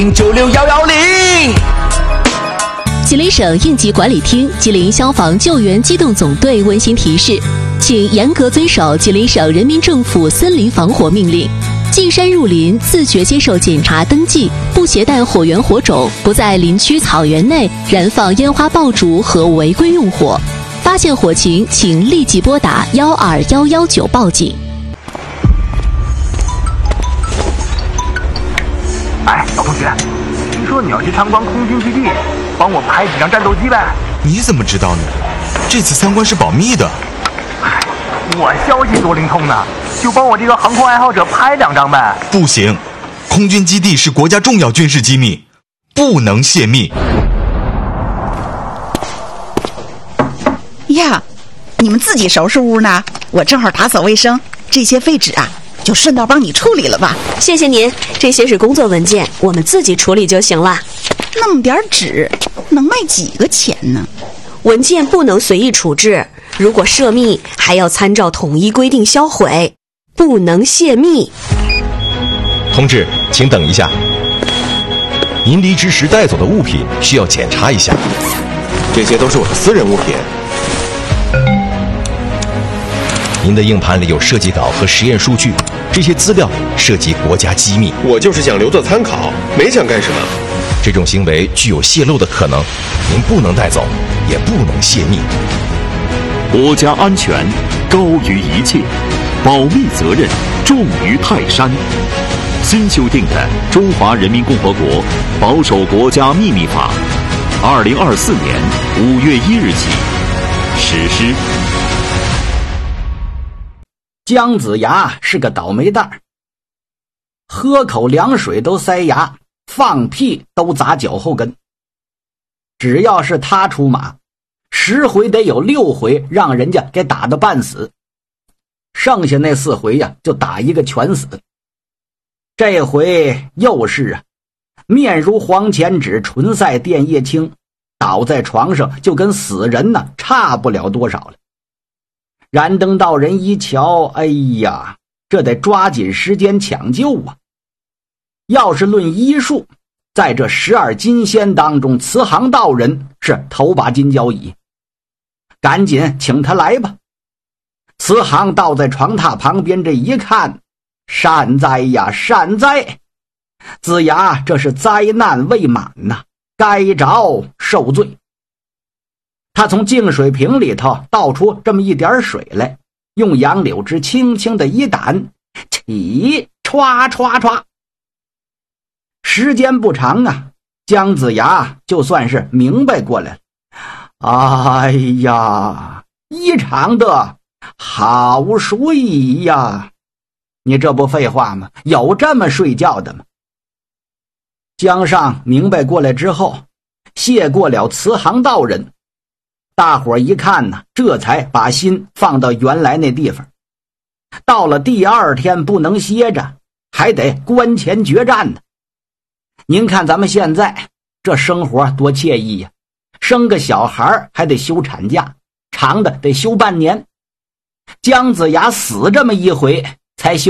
96110。 吉林省应急管理厅、吉林消防救援机动总队温馨提示，请严格遵守吉林省人民政府森林防火命令。进山入林，自觉接受检查登记，不携带火源火种，不在林区草原内燃放烟花爆竹和违规用火。发现火情，请立即拨打12119报警。 哎，小同学，听说你要去参观空军基地，帮我拍几张战斗机呗？ 你怎么知道呢？这次参观是保密的。 哎，我消息多灵通呢，就帮我这个航空爱好者拍2张呗。 不行，空军基地是国家重要军事机密，不能泄密。 呀，你们自己收拾屋呢？我正好打扫卫生，这些废纸啊，就顺道帮你处理了吧。 谢谢您，这些是工作文件，我们自己处理就行了。 那么点纸，能卖几个钱呢？ 文件不能随意处置，如果涉密，还要参照统一规定销毁，不能泄密。 同志，请等一下，您离职时带走的物品需要检查一下，这些都是我的私人物品。您的硬盘里有设计稿和实验数据，这些资料涉及国家机密。 我就是想留作参考，没想干什么。 这种行为具有泄露的可能，您不能带走，也不能泄密。 国家安全高于一切，保密责任重于泰山。新修订的《中华人民共和国保守国家秘密法》，2024年5月1日起实施。 姜子牙是个倒霉蛋，喝口凉水都塞牙，放屁都砸脚后跟。只要是他出马，10回得有6回让人家给打得半死，剩下那4回呀，就打一个全死。这回又是啊，面如黄钱纸，唇赛电叶青，倒在床上就跟死人呢差不了多少了。燃灯道人一瞧，哎呀，这得抓紧时间抢救啊！要是论医术，在这12金仙当中，慈航道人是头把金交椅，赶紧请他来吧。慈航倒在床榻旁边，这一看，善哉呀，善哉！子牙这是灾难未满呐，该着受罪。他从净水瓶里头倒出这么一点水来，用杨柳枝轻轻的一掸，起歘歘歘。时间不长啊，姜子牙就算是明白过来了。哎呀，异常的好睡呀！你这不废话吗？有这么睡觉的吗？姜尚明白过来之后，谢过了慈航道人。大伙一看呢，这才把心放到原来那地方。到了第2天不能歇着，还得关前决战呢。您看咱们现在这生活多惬意呀，生个小孩还得休产假，长的得休半年。姜子牙死这么一回才休